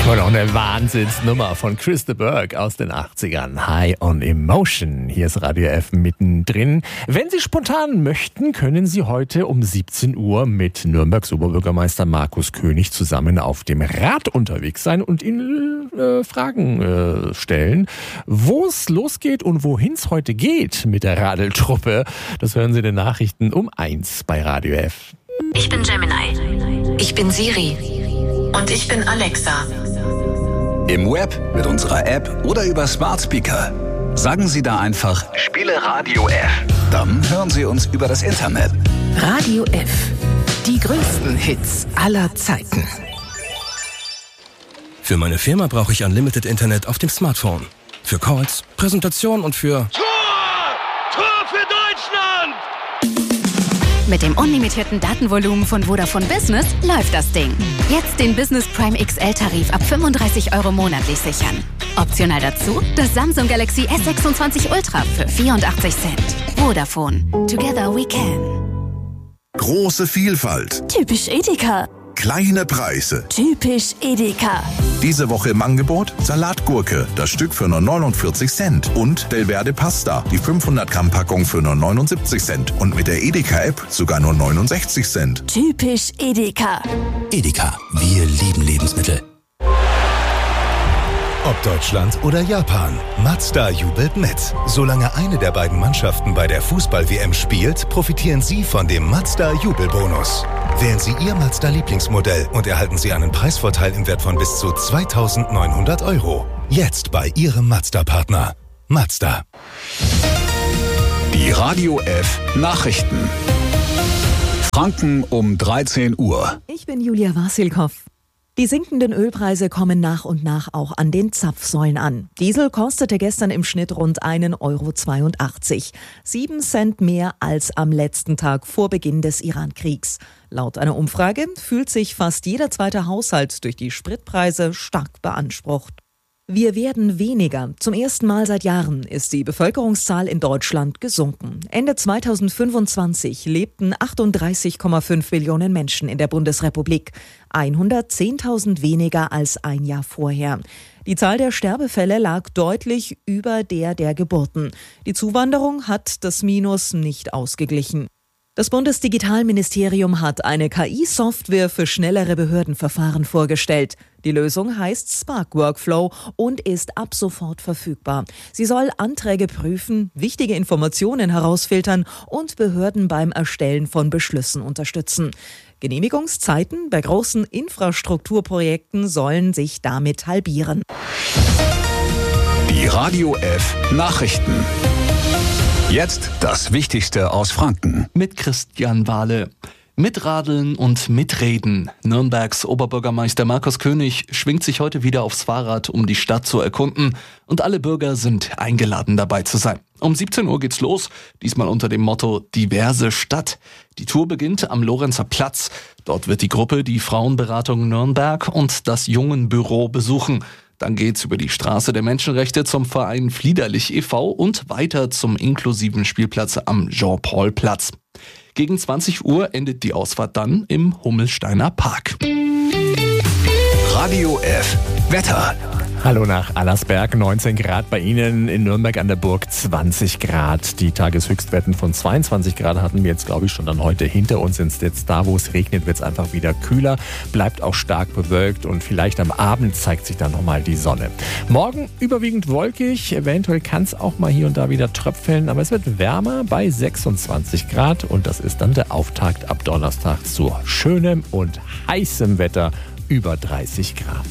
Und auch eine Wahnsinnsnummer von Chris de Burgh aus den 80ern. High on Emotion. Hier ist Radio F mittendrin. Wenn Sie spontan möchten, können Sie heute um 17 Uhr mit Nürnbergs Oberbürgermeister Markus König zusammen auf dem Rad unterwegs sein und ihn Fragen stellen. Wo es losgeht und wohin es heute geht mit der Radeltruppe, das hören Sie in den Nachrichten um 1 bei Radio F. Ich bin Gemini. Ich bin Siri. Und ich bin Alexa. Im Web, mit unserer App oder über Smart Speaker. Sagen Sie da einfach, spiele Radio F. Dann hören Sie uns über das Internet. Radio F. Die größten Hits aller Zeiten. Für meine Firma brauche ich Unlimited Internet auf dem Smartphone. Für Calls, Präsentationen und für... Tor für Deutschland! Mit dem unlimitierten Datenvolumen von Vodafone Business läuft das Ding. Jetzt den Business Prime XL-Tarif ab 35 € monatlich sichern. Optional dazu das Samsung Galaxy S26 Ultra für 84 Cent. Vodafone. Together we can. Große Vielfalt. Typisch Edeka. Kleine Preise. Typisch Edeka. Diese Woche im Angebot Salatgurke, das Stück für nur 49 Cent. Und Delverde Pasta, die 500 Gramm Packung für nur 79 Cent. Und mit der Edeka-App sogar nur 69 Cent. Typisch Edeka. Edeka, wir lieben Lebensmittel. Ob Deutschland oder Japan, Mazda jubelt mit. Solange eine der beiden Mannschaften bei der Fußball-WM spielt, profitieren Sie von dem Mazda-Jubelbonus. Wählen Sie Ihr Mazda-Lieblingsmodell und erhalten Sie einen Preisvorteil im Wert von bis zu 2.900 €. Jetzt bei Ihrem Mazda-Partner. Mazda. Die Radio F Nachrichten. Franken um 13 Uhr. Ich bin Julia Wasilkow. Die sinkenden Ölpreise kommen nach und nach auch an den Zapfsäulen an. Diesel kostete gestern im Schnitt rund 1,82 €. 7 Cent mehr als am letzten Tag vor Beginn des Iran-Kriegs. Laut einer Umfrage fühlt sich fast jeder zweite Haushalt durch die Spritpreise stark beansprucht. Wir werden weniger. Zum ersten Mal seit Jahren ist die Bevölkerungszahl in Deutschland gesunken. Ende 2025 lebten 38,5 Millionen Menschen in der Bundesrepublik. 110.000 weniger als ein Jahr vorher. Die Zahl der Sterbefälle lag deutlich über der Geburten. Die Zuwanderung hat das Minus nicht ausgeglichen. Das Bundesdigitalministerium hat eine KI-Software für schnellere Behördenverfahren vorgestellt. Die Lösung heißt Spark Workflow und ist ab sofort verfügbar. Sie soll Anträge prüfen, wichtige Informationen herausfiltern und Behörden beim Erstellen von Beschlüssen unterstützen. Genehmigungszeiten bei großen Infrastrukturprojekten sollen sich damit halbieren. Die Radio F Nachrichten. Jetzt das Wichtigste aus Franken. Mit Christian Wahle. Mitradeln und mitreden. Nürnbergs Oberbürgermeister Markus König schwingt sich heute wieder aufs Fahrrad, um die Stadt zu erkunden. Und alle Bürger sind eingeladen, dabei zu sein. Um 17 Uhr geht's los, diesmal unter dem Motto Diverse Stadt. Die Tour beginnt am Lorenzer Platz. Dort wird die Gruppe die Frauenberatung Nürnberg und das Jungenbüro besuchen. Dann geht's über die Straße der Menschenrechte zum Verein Fliederlich e.V. und weiter zum inklusiven Spielplatz am Jean-Paul-Platz. Gegen 20 Uhr endet die Ausfahrt dann im Hummelsteiner Park. Radio F Wetter. Hallo nach Allersberg, 19 Grad bei Ihnen, in Nürnberg an der Burg 20 Grad. Die Tageshöchstwerten von 22 Grad hatten wir jetzt, glaube ich, schon dann heute hinter uns. Sind jetzt da, wo es regnet, wird es einfach wieder kühler, bleibt auch stark bewölkt und vielleicht am Abend zeigt sich dann nochmal die Sonne. Morgen überwiegend wolkig, eventuell kann es auch mal hier und da wieder tröpfeln, aber es wird wärmer bei 26 Grad und das ist dann der Auftakt ab Donnerstag zu schönem und heißem Wetter über 30 Grad.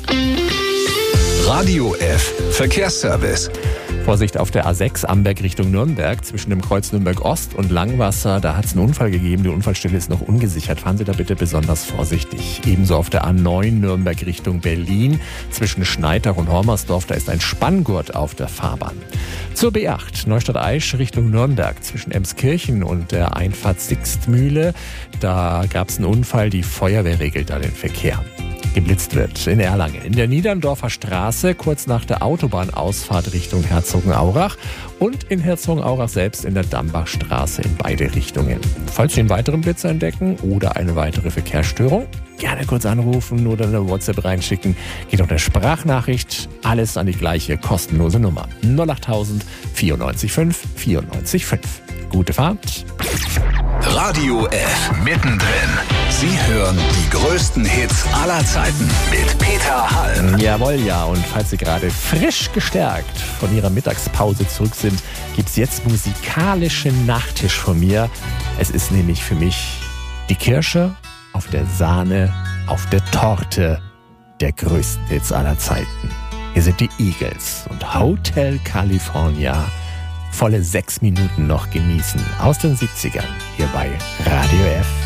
Radio F Verkehrsservice. Vorsicht auf der A6 Amberg Richtung Nürnberg zwischen dem Kreuz Nürnberg Ost und Langwasser. Da hat es einen Unfall gegeben. Die Unfallstelle ist noch ungesichert. Fahren Sie da bitte besonders vorsichtig. Ebenso auf der A9 Nürnberg Richtung Berlin zwischen Schneidach und Hormersdorf. Da ist ein Spanngurt auf der Fahrbahn. Zur B8 Neustadt-Aisch Richtung Nürnberg zwischen Emskirchen und der Einfahrt Sixtmühle. Da gab es einen Unfall. Die Feuerwehr regelt da den Verkehr. Geblitzt wird in Erlangen. In der Niederndorfer Straße, kurz nach der Autobahnausfahrt Richtung Herzogenaurach und in Herzogenaurach selbst in der Dambachstraße in beide Richtungen. Falls Sie einen weiteren Blitzer entdecken oder eine weitere Verkehrsstörung, Gerne kurz anrufen oder eine WhatsApp reinschicken. Geht auch eine Sprachnachricht. Alles an die gleiche kostenlose Nummer. 08000 94 5 94 5. Gute Fahrt. Radio F. Mittendrin. Sie hören die größten Hits aller Zeiten mit Peter Hall. Jawohl, ja. Und falls Sie gerade frisch gestärkt von Ihrer Mittagspause zurück sind, gibt es jetzt musikalischen Nachtisch von mir. Es ist nämlich für mich die Kirsche auf der Sahne, auf der Torte der größten Hits aller Zeiten. Hier sind die Eagles und Hotel California. Volle 6 Minuten noch genießen aus den 70ern hier bei Radio F.